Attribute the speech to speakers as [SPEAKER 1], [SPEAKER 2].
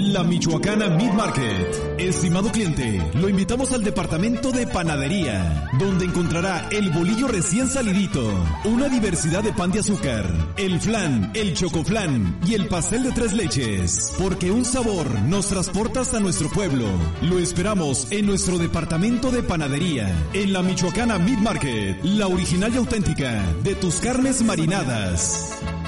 [SPEAKER 1] La Michoacana Meat Market. Estimado cliente, lo invitamos al departamento de panadería, donde encontrará el bolillo recién salidito, una diversidad de pan de azúcar, el flan, el chocoflan y el pastel de 3 leches, porque un sabor nos transporta hasta nuestro pueblo. Lo esperamos en nuestro departamento de panadería, en la Michoacana Meat Market, la original y auténtica de tus carnes marinadas.